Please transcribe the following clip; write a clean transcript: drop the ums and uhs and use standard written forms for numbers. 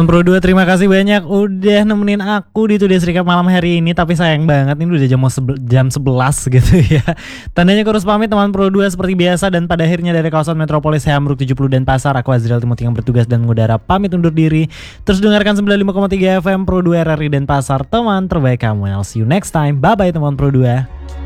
Teman Pro 2, terima kasih banyak udah nemenin aku di Today's Recap malam hari ini. Tapi sayang banget ini udah jam 11 gitu ya. Tandanya kurus pamit teman Pro 2 seperti biasa. Dan pada akhirnya dari kawasan Metropolis Hamburg 70 dan Pasar, aku Azriel Timothy yang bertugas dan mengudara pamit undur diri. Terus dengarkan 95,3 FM Pro 2 RRI dan Pasar, teman terbaik kamu. I'll see you next time. Bye bye teman Pro 2.